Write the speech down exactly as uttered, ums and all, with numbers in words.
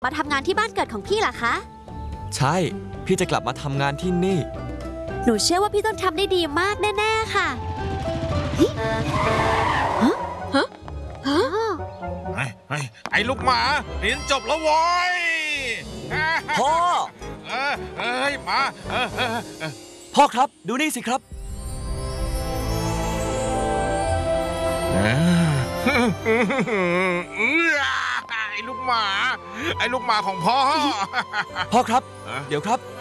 มาทำงานที่บ้านเกิดของพี่เหรอคะใช่ พี่จะกลับมาทำงานที่นี่หนูเชื่อว่าพี่ต้องทำได้ดีมากแน่ๆค่ะฮะฮะฮะเฮ้ยเฮ้ยไอ้ลูกหมาเรียนจบแล้วโว้ยพ่อเออเอ้ยมาเออเออเออพ่อครับ ดูนี่สิครับเออไอ้ลูกหมา ไอ้ลูกหมาของพ่อพ่อครับเออเดี๋ยวครับเ